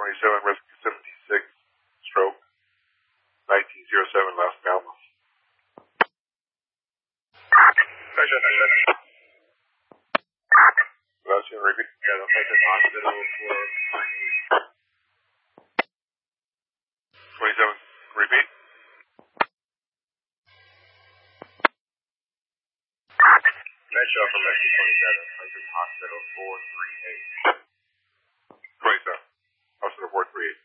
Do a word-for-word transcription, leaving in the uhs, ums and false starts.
twenty-seven, rescue seventy-six, stroke, nineteen oh seven, Las Palmas. Gracias, repeat. Yeah, don't take the hospital for twenty-seven, repeat. Metro from rescue twenty-seven, Places Hospital four three eight. twenty-seven, Hospital four three eight.